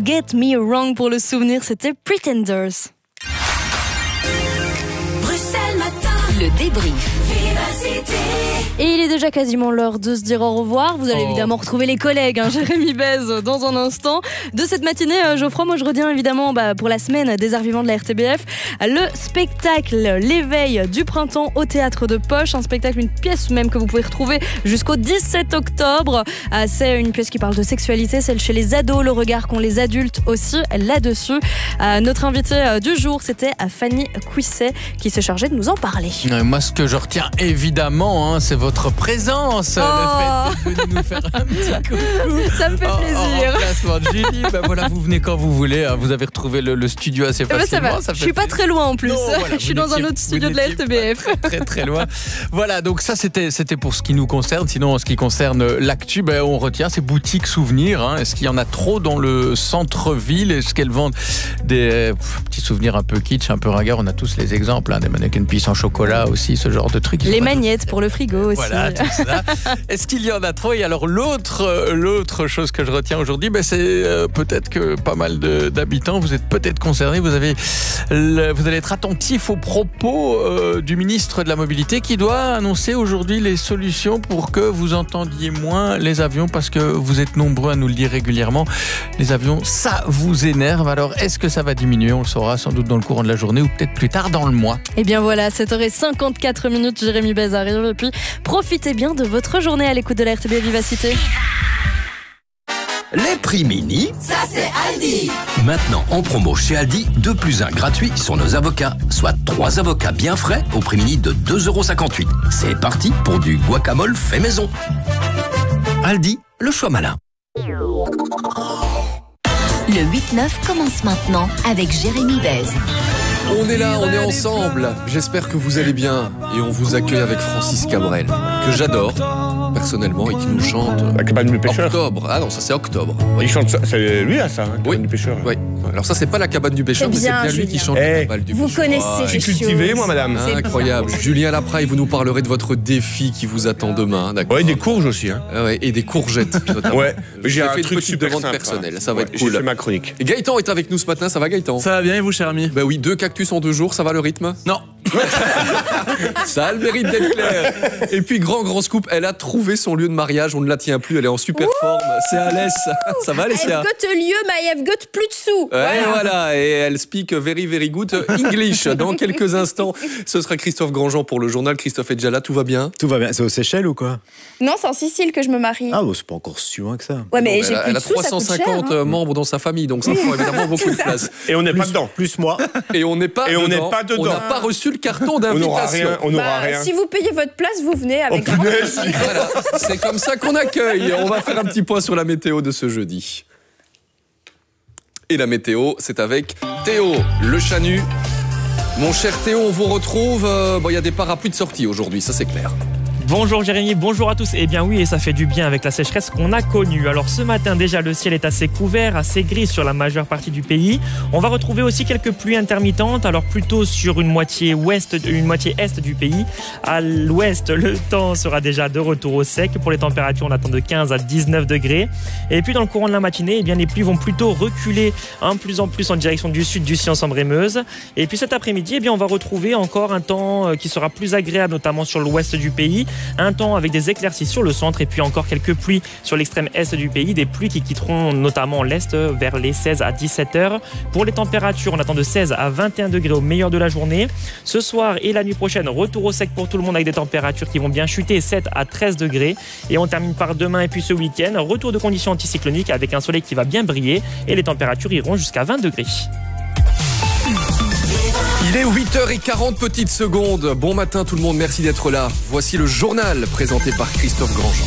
Get Me Wrong pour le souvenir, c'était Pretenders. Bruxelles Matin, Le débrief. Vivacité. Et il est déjà quasiment l'heure de se dire au revoir. Vous allez évidemment retrouver les collègues, Jérémy Bez, dans un instant. De cette matinée, Geoffroy, moi je retiens évidemment pour la semaine des arts vivants de la RTBF, le spectacle L'éveil du printemps au théâtre de Poche. Un spectacle, une pièce même que vous pouvez retrouver jusqu'au 17 octobre. C'est une pièce qui parle de sexualité, celle chez les ados, le regard qu'ont les adultes aussi là-dessus. Notre invitée du jour, c'était Fanny Couisset qui s'est chargée de nous en parler. Moi, ce que je retiens évidemment, c'est votre présence, le fait de venir nous faire un petit coucou. Ça me fait plaisir. En remplacement de Julie, voilà, vous venez quand vous voulez. Vous avez retrouvé le studio assez facilement. Ça va. Je suis pas très loin en plus. Je suis dans un autre studio de la RTBF. Très très loin. Voilà, donc ça c'était pour ce qui nous concerne. Sinon, en ce qui concerne l'actu, on retient ces boutiques souvenirs. Est-ce qu'il y en a trop dans le centre-ville? Est-ce qu'elles vendent des petits souvenirs un peu kitsch, un peu ringards? On a tous les exemples, des mannequins pisses en chocolat aussi, ce genre de trucs. Les magnettes pour le frigo aussi. Voilà, tout ça. Est-ce qu'il y en a trop? Et alors l'autre chose que je retiens aujourd'hui, c'est peut-être que pas mal d'habitants, vous êtes peut-être concernés, vous allez être attentifs aux propos du ministre de la Mobilité qui doit annoncer aujourd'hui les solutions pour que vous entendiez moins les avions, parce que vous êtes nombreux à nous le dire régulièrement. Les avions, ça vous énerve. Alors, est-ce que ça va diminuer? On le saura sans doute dans le courant de la journée ou peut-être plus tard dans le mois. Et bien voilà, 7h54, Jérémy Bez arrive. Et puis, profitez bien de votre journée à l'écoute de la RTB Vivacité. Les prix mini, Ça c'est Aldi. maintenant en promo chez Aldi, 2 + 1 gratuit sur nos avocats, soit 3 avocats bien frais au prix mini de 2,58 €. C'est parti pour du guacamole fait maison. Aldi, le choix malin. Le 8-9 commence maintenant avec Jérémy Bez. On est là, on est ensemble. J'espère que vous allez bien. Et on vous accueille avec Francis Cabrel, que j'adore personnellement et qui nous chante La cabane du pêcheur. Octobre. Ah non, ça c'est Octobre. Il chante ça, c'est lui là ça, hein, Oui. cabane du pêcheur. Oui. Alors ça c'est pas la cabane du pêcheur, C'est mais c'est bien, bien lui qui Julien. chante la cabane du Vous pêcheur. connaissez Ouais. les J'ai cultivé choses. moi madame. C'est Incroyable. Julien Lapraille, vous nous parlerez de votre défi qui vous attend demain. D'accord. Ouais, des courges aussi. Hein. Ah ouais, et des courgettes notamment. Ouais, J'ai un fait une truc petite super demande simple, personnelle. hein. Ça va Ouais, être J'ai cool. fait ma chronique. Et Gaëtan est avec nous ce matin. Ça va Gaëtan? Ça va bien et vous, cher ami? Bah oui, 2 cactus en 2 jours, ça va le rythme? Non. Ça a le mérite d'être clair. Et puis grand scoop, elle a trouvé son lieu de mariage, on ne la tient plus, elle est en super forme. C'est Alès. Ça va Alessia? I've got a lieu, mais I've got plus de sous. Ouais, voilà, et elle speak very good English. Dans quelques instants, ce sera Christophe Grandjean pour le journal. Christophe est déjà là, tout va bien? Tout va bien. C'est aux Seychelles ou quoi? Non, c'est en Sicile que je me marie. Ah, c'est pas encore si loin que ça. Ouais, mais Non, j'ai plus elle de a sous, ça coûte cher. 350 membres dans sa famille, donc ça prend évidemment beaucoup de place. Et on n'est pas dedans. Plus moi. Et on n'est pas Et on dedans. n'est pas dedans. On n'a pas reçu le carton On n'aura d'invitation. rien. On n'aura rien. Si vous payez votre place, vous venez avec Oh, grand punaise. plaisir. Voilà, c'est comme ça qu'on accueille. On va faire un petit point sur la météo de ce jeudi. Et la météo, c'est avec Théo, le Chanu. Mon cher Théo, on vous retrouve. Il y a des parapluies de sortie aujourd'hui, ça c'est clair. Bonjour Jérémy, bonjour à tous. Eh bien oui, et ça fait du bien avec la sécheresse qu'on a connue. Alors ce matin déjà, le ciel est assez couvert, assez gris sur la majeure partie du pays. On va retrouver aussi quelques pluies intermittentes, alors plutôt sur une moitié est du pays. À l'ouest, le temps sera déjà de retour au sec. Pour les températures, on attend de 15 à 19 degrés. Et puis dans le courant de la matinée, eh bien, les pluies vont plutôt reculer plus en plus en direction du sud, du Cian-Sambre-et-Meuse. Et puis cet après-midi, eh bien, on va retrouver encore un temps qui sera plus agréable, notamment sur l'ouest du pays. Un temps avec des éclaircies sur le centre et puis encore quelques pluies sur l'extrême est du pays, des pluies qui quitteront notamment l'est vers les 16 à 17 heures. Pour les températures, on attend de 16 à 21 degrés au meilleur de la journée. Ce soir et la nuit prochaine, retour au sec pour tout le monde avec des températures qui vont bien chuter, 7 à 13 degrés. Et on termine par demain et puis ce week-end, retour de conditions anticycloniques avec un soleil qui va bien briller et les températures iront jusqu'à 20 degrés. Il est 8h40 petites secondes. Bon matin tout le monde, merci d'être là. Voici le journal présenté par Christophe Grandjean.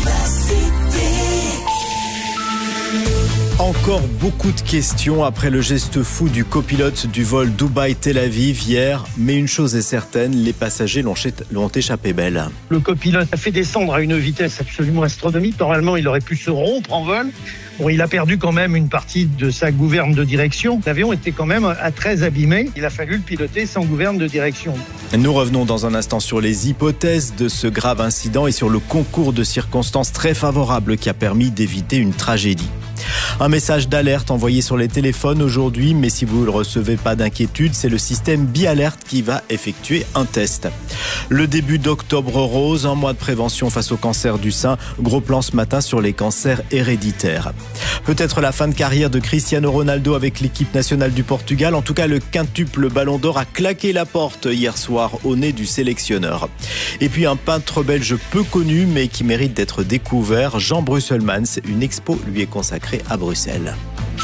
Encore beaucoup de questions après le geste fou du copilote du vol Dubaï-Tel Aviv hier. Mais une chose est certaine, les passagers l'ont échappé belle. Le copilote a fait descendre à une vitesse absolument astronomique. Normalement, il aurait pu se rompre en vol. Bon, il a perdu quand même une partie de sa gouverne de direction. L'avion était quand même très abîmé. Il a fallu le piloter sans gouverne de direction. Nous revenons dans un instant sur les hypothèses de ce grave incident et sur le concours de circonstances très favorables qui a permis d'éviter une tragédie. Un message d'alerte envoyé sur les téléphones aujourd'hui, mais si vous ne le recevez, pas d'inquiétude, c'est le système BiAlert qui va effectuer un test. Le début d'Octobre Rose, un mois de prévention face au cancer du sein. Gros plan ce matin sur les cancers héréditaires. Peut-être la fin de carrière de Cristiano Ronaldo avec l'équipe nationale du Portugal. En tout cas, le quintuple Ballon d'Or a claqué la porte hier soir au nez du sélectionneur. Et puis un peintre belge peu connu mais qui mérite d'être découvert, Jean Brusselmans. Une expo lui est consacrée à Bruxelles.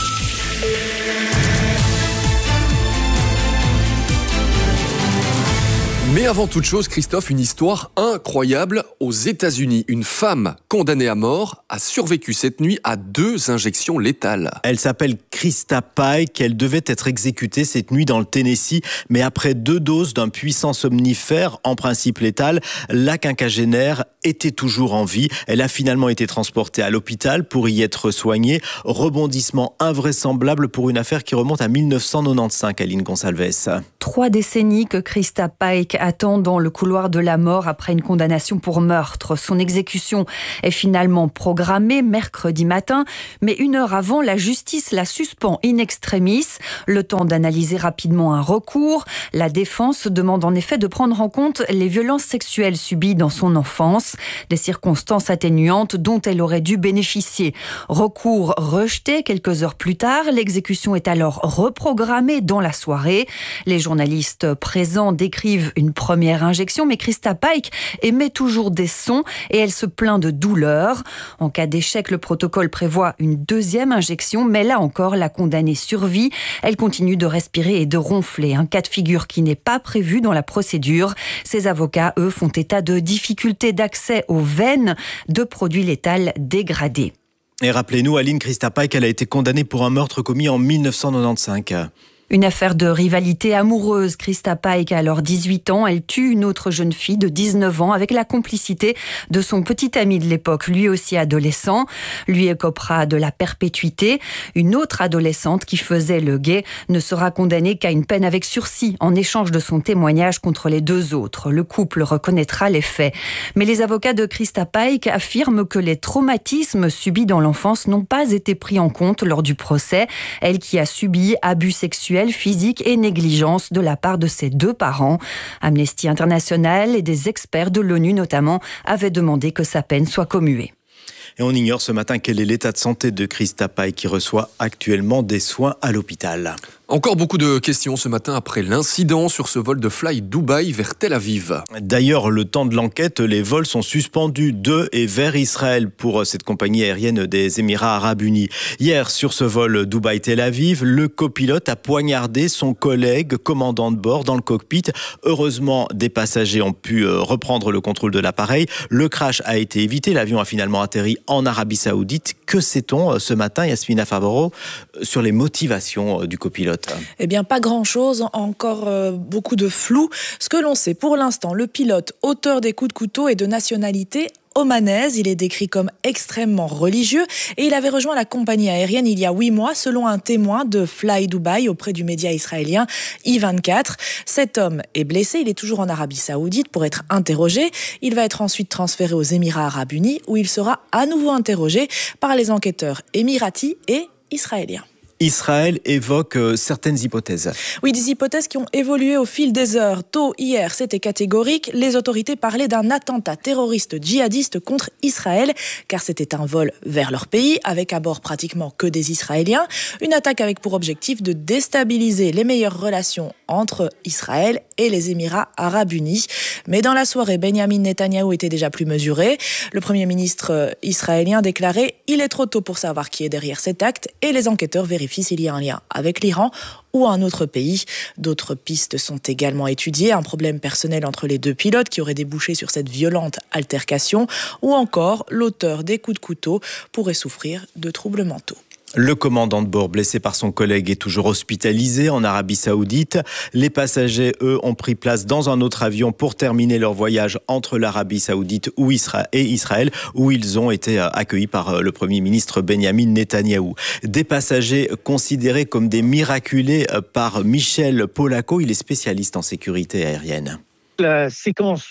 Mais avant toute chose, Christophe, une histoire incroyable aux États-Unis. Une femme condamnée à mort a survécu cette nuit à 2 injections létales. Elle s'appelle Krista Pike. Elle devait être exécutée cette nuit dans le Tennessee. Mais après 2 doses d'un puissant somnifère, en principe létal, la quinquagénaire était toujours en vie. Elle a finalement été transportée à l'hôpital pour y être soignée. Rebondissement invraisemblable pour une affaire qui remonte à 1995, Aline Gonsalves. 3 décennies que Krista Pike attend dans le couloir de la mort après une condamnation pour meurtre. Son exécution est finalement programmée mercredi matin, mais 1 heure avant, la justice la suspend in extremis. Le temps d'analyser rapidement un recours. La défense demande en effet de prendre en compte les violences sexuelles subies dans son enfance, des circonstances atténuantes dont elle aurait dû bénéficier. Recours rejeté quelques heures plus tard. L'exécution est alors reprogrammée dans la soirée. Les journalistes présents décrivent une première injection, mais Krista Pike émet toujours des sons et elle se plaint de douleur. En cas d'échec, le protocole prévoit une 2e injection, mais là encore, la condamnée survit. Elle continue de respirer et de ronfler, un cas de figure qui n'est pas prévu dans la procédure. Ses avocats, eux, font état de difficultés d'accès aux veines de produits létals dégradés. Et rappelez-nous, Aline, Krista Pike, elle a été condamnée pour un meurtre commis en 1995. Une affaire de rivalité amoureuse. Krista Pike a alors 18 ans. Elle tue une autre jeune fille de 19 ans avec la complicité de son petit ami de l'époque, lui aussi adolescent. Lui écopera de la perpétuité. Une autre adolescente qui faisait le guet ne sera condamnée qu'à une peine avec sursis en échange de son témoignage contre les 2 autres. Le couple reconnaîtra les faits. Mais les avocats de Krista Pike affirment que les traumatismes subis dans l'enfance n'ont pas été pris en compte lors du procès. Elle qui a subi abus sexuels, physique et négligence de la part de ses 2 parents. Amnesty International et des experts de l'ONU notamment avaient demandé que sa peine soit commuée. Et on ignore ce matin quel est l'état de santé de Krista Pike qui reçoit actuellement des soins à l'hôpital. Encore beaucoup de questions ce matin après l'incident sur ce vol de Fly Dubaï vers Tel Aviv. D'ailleurs, le temps de l'enquête, les vols sont suspendus de et vers Israël pour cette compagnie aérienne des Émirats Arabes Unis. Hier, sur ce vol Dubaï-Tel Aviv, le copilote a poignardé son collègue commandant de bord dans le cockpit. Heureusement, des passagers ont pu reprendre le contrôle de l'appareil. Le crash a été évité. L'avion a finalement atterri en Arabie Saoudite. Que sait-on ce matin, Yasmina Favaro, sur les motivations du copilote ? Eh bien, pas grand-chose, encore beaucoup de flou. Ce que l'on sait pour l'instant, le pilote, auteur des coups de couteau, est de nationalité omanaise. Il est décrit comme extrêmement religieux et il avait rejoint la compagnie aérienne il y a 8 mois, selon un témoin de Fly Dubai auprès du média israélien I24. Cet homme est blessé, il est toujours en Arabie Saoudite pour être interrogé. Il va être ensuite transféré aux Émirats Arabes Unis où il sera à nouveau interrogé par les enquêteurs émiratis et israéliens. Israël évoque certaines hypothèses. Oui, des hypothèses qui ont évolué au fil des heures. Tôt hier, c'était catégorique. Les autorités parlaient d'un attentat terroriste djihadiste contre Israël, car c'était un vol vers leur pays, avec à bord pratiquement que des Israéliens. Une attaque avec pour objectif de déstabiliser les meilleures relations entre Israël et les Émirats Arabes Unis. Mais dans la soirée, Benjamin Netanyahou était déjà plus mesuré. Le Premier ministre israélien déclarait « Il est trop tôt pour savoir qui est derrière cet acte » et les enquêteurs vérifient s'il y a un lien avec l'Iran ou un autre pays. D'autres pistes sont également étudiées. Un problème personnel entre les 2 pilotes qui aurait débouché sur cette violente altercation ou encore l'auteur des coups de couteau pourrait souffrir de troubles mentaux. Le commandant de bord, blessé par son collègue, est toujours hospitalisé en Arabie Saoudite. Les passagers, eux, ont pris place dans un autre avion pour terminer leur voyage entre l'Arabie Saoudite et Israël, où ils ont été accueillis par le Premier ministre Benjamin Netanyahou. Des passagers considérés comme des miraculés par Michel Polacco. Il est spécialiste en sécurité aérienne. La séquence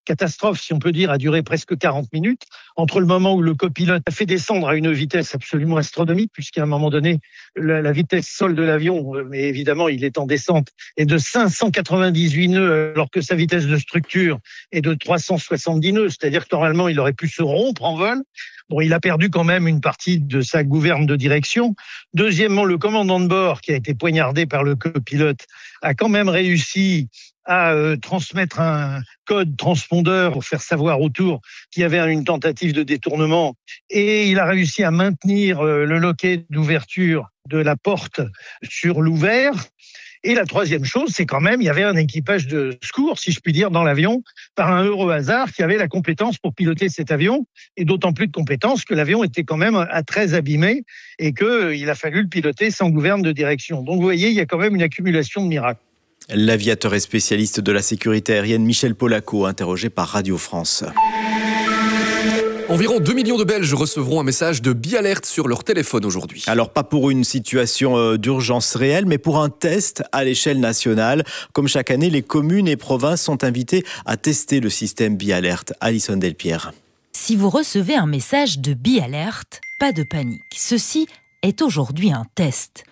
catastrophe, si on peut dire, a duré presque 40 minutes, entre le moment où le copilote a fait descendre à une vitesse absolument astronomique, puisqu'à un moment donné, la vitesse sol de l'avion, mais évidemment, il est en descente, est de 598 nœuds, alors que sa vitesse de structure est de 370 nœuds, c'est-à-dire que normalement, il aurait pu se rompre en vol. Bon, il a perdu quand même une partie de sa gouverne de direction. Deuxièmement, le commandant de bord, qui a été poignardé par le copilote, a quand même réussi à transmettre un code transpondeur pour faire savoir autour qu'il y avait une tentative de détournement, et il a réussi à maintenir le loquet d'ouverture de la porte sur l'ouvert. Et la troisième chose, c'est quand même, il y avait un équipage de secours, si je puis dire, dans l'avion, par un heureux hasard, qui avait la compétence pour piloter cet avion, et d'autant plus de compétence que l'avion était quand même très abîmé, et qu'il a fallu le piloter sans gouverne de direction. Donc vous voyez, il y a quand même une accumulation de miracles. L'aviateur et spécialiste de la sécurité aérienne Michel Polaco, interrogé par Radio France. Environ 2 millions de Belges recevront un message de BeAlert sur leur téléphone aujourd'hui. Alors pas pour une situation d'urgence réelle, mais pour un test à l'échelle nationale. Comme chaque année, les communes et provinces sont invitées à tester le système BeAlert. Alison Delpierre. Si vous recevez un message de BeAlert, pas de panique. Ceci est aujourd'hui un test.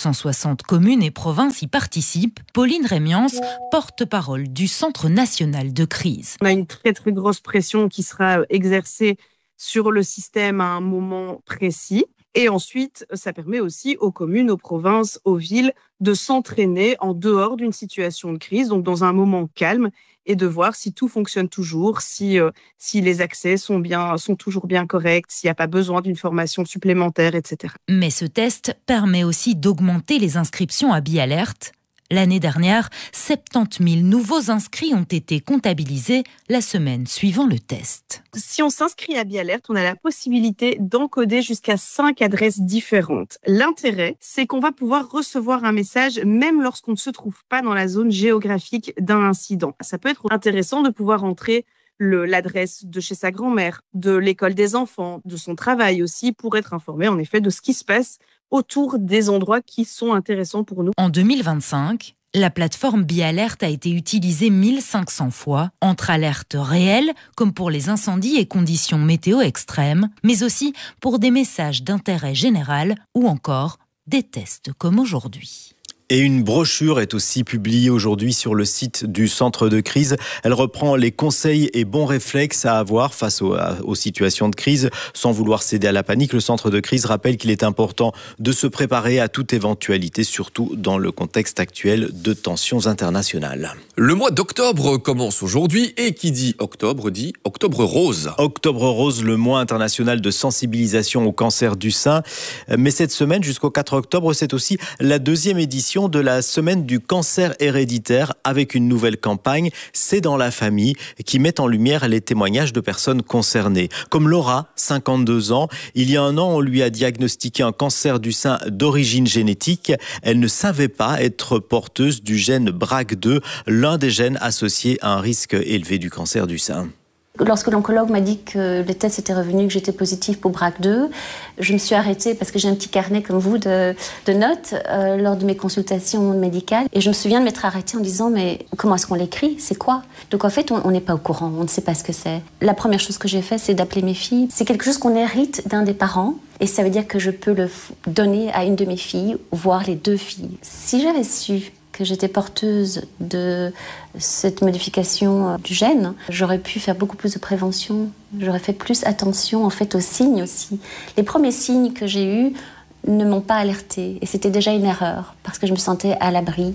260 communes et provinces y participent. Pauline Rémiance, porte-parole du Centre national de crise. On a une très très grosse pression qui sera exercée sur le système à un moment précis. Et ensuite, ça permet aussi aux communes, aux provinces, aux villes de s'entraîner en dehors d'une situation de crise, donc dans un moment calme, et de voir si tout fonctionne toujours, si les accès sont toujours bien corrects, s'il n'y a pas besoin d'une formation supplémentaire, etc. Mais ce test permet aussi d'augmenter les inscriptions à BeAlert. L'année dernière, 70 000 nouveaux inscrits ont été comptabilisés la semaine suivant le test. Si on s'inscrit à BeAlert, on a la possibilité d'encoder jusqu'à 5 adresses différentes. L'intérêt, c'est qu'on va pouvoir recevoir un message même lorsqu'on ne se trouve pas dans la zone géographique d'un incident. Ça peut être intéressant de pouvoir entrer l'adresse de chez sa grand-mère, de l'école des enfants, de son travail aussi, pour être informé en effet de ce qui se passe autour des endroits qui sont intéressants pour nous. En 2025, la plateforme BeAlert a été utilisée 1500 fois, entre alertes réelles, comme pour les incendies et conditions météo extrêmes, mais aussi pour des messages d'intérêt général ou encore des tests comme aujourd'hui. Et une brochure est aussi publiée aujourd'hui sur le site du centre de crise. Elle reprend les conseils et bons réflexes à avoir face aux situations de crise. Sans vouloir céder à la panique, le centre de crise rappelle qu'il est important de se préparer à toute éventualité, surtout dans le contexte actuel de tensions internationales. Le mois d'octobre commence aujourd'hui et qui dit octobre dit Octobre Rose. Octobre Rose, le mois international de sensibilisation au cancer du sein. Mais cette semaine, jusqu'au 4 octobre, c'est aussi la deuxième édition de la semaine du cancer héréditaire avec une nouvelle campagne, C'est dans la famille, qui met en lumière les témoignages de personnes concernées. Comme Laura, 52 ans, il y a un an, on lui a diagnostiqué un cancer du sein d'origine génétique. Elle ne savait pas être porteuse du gène BRCA2, l'un des gènes associés à un risque élevé du cancer du sein. Lorsque l'oncologue m'a dit que les tests étaient revenus, que j'étais positive pour BRCA2, je me suis arrêtée parce que j'ai un petit carnet comme vous de notes lors de mes consultations médicales. Et je me souviens de m'être arrêtée en disant mais comment est-ce qu'on l'écrit? C'est quoi? Donc en fait, on n'est pas au courant, on ne sait pas ce que c'est. La première chose que j'ai fait, c'est d'appeler mes filles. C'est quelque chose qu'on hérite d'un des parents. Et ça veut dire que je peux le donner à une de mes filles, voire les deux filles. Si j'avais su que j'étais porteuse de cette modification du gène, j'aurais pu faire beaucoup plus de prévention, j'aurais fait plus attention en fait aux signes aussi. Les premiers signes que j'ai eus ne m'ont pas alertée et c'était déjà une erreur parce que je me sentais à l'abri.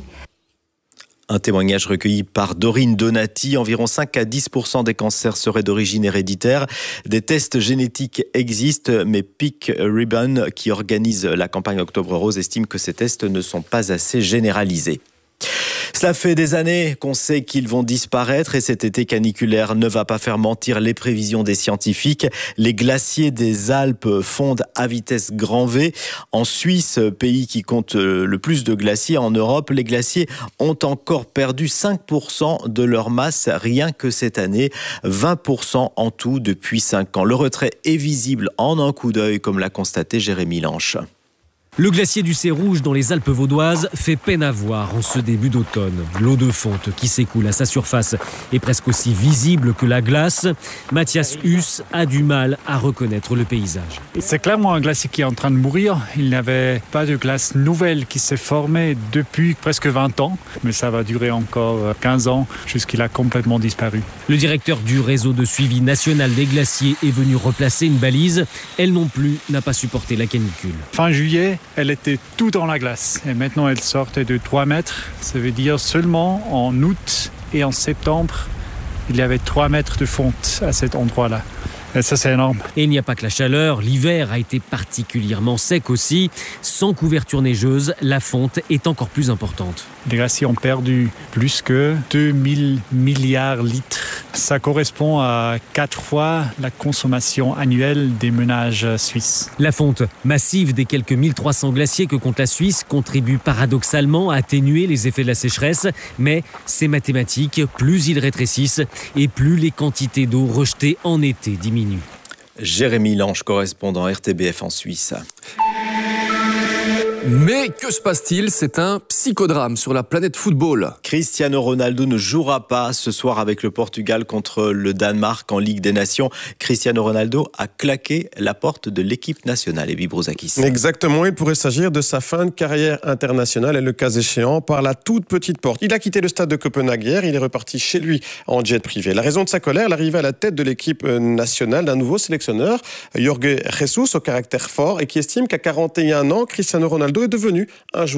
Un témoignage recueilli par Dorine Donati. Environ 5 à 10% des cancers seraient d'origine héréditaire. Des tests génétiques existent, mais Peak Ribbon, qui organise la campagne Octobre Rose, estime que ces tests ne sont pas assez généralisés. Cela fait des années qu'on sait qu'ils vont disparaître et cet été caniculaire ne va pas faire mentir les prévisions des scientifiques. Les glaciers des Alpes fondent à vitesse grand V. En Suisse, pays qui compte le plus de glaciers en Europe, les glaciers ont encore perdu 5% de leur masse rien que cette année, 20% en tout depuis 5 ans. Le retrait est visible en un coup d'œil, comme l'a constaté Jérémy Lanche. Le glacier du Cé-Rouge dans les Alpes vaudoises fait peine à voir en ce début d'automne. L'eau de fonte qui s'écoule à sa surface est presque aussi visible que la glace. Mathias Huss a du mal à reconnaître le paysage. C'est clairement un glacier qui est en train de mourir. Il n'y avait pas de glace nouvelle qui s'est formée depuis presque 20 ans. Mais ça va durer encore 15 ans jusqu'il a complètement disparu. Le directeur du réseau de suivi national des glaciers est venu replacer une balise. Elle non plus n'a pas supporté la canicule. Fin juillet, elle était tout dans la glace. Et maintenant, elle sortait de 3 mètres. Ça veut dire seulement en août et en septembre, il y avait 3 mètres de fonte à cet endroit-là. Et ça, c'est énorme. Et il n'y a pas que la chaleur, l'hiver a été particulièrement sec aussi. Sans couverture neigeuse, la fonte est encore plus importante. Les glaciers ont perdu plus que 2000 milliards de litres. Ça correspond à 4 fois la consommation annuelle des ménages suisses. La fonte massive des quelques 1300 glaciers que compte la Suisse contribue paradoxalement à atténuer les effets de la sécheresse. Mais c'est mathématique, plus ils rétrécissent et plus les quantités d'eau rejetées en été diminuent. Jérémy Lange, correspondant RTBF en Suisse. Mais que se passe-t-il? C'est un psychodrame sur la planète football. Cristiano Ronaldo ne jouera pas ce soir avec le Portugal contre le Danemark en Ligue des Nations. Cristiano Ronaldo a claqué la porte de l'équipe nationale. Et Brouzakis. Exactement, il pourrait s'agir de sa fin de carrière internationale et le cas échéant par la toute petite porte. Il a quitté le stade de Copenhague hier, il est reparti chez lui en jet privé. La raison de sa colère, l'arrivée à la tête de l'équipe nationale d'un nouveau sélectionneur, Jorge Jesus, au caractère fort et qui estime qu'à 41 ans, Cristiano Ronaldo est devenu un joueur